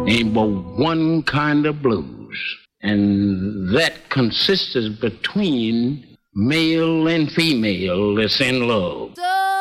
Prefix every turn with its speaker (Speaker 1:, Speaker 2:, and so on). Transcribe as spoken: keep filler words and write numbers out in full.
Speaker 1: ain't but one kind of blues, and that consists between male and female that's in love.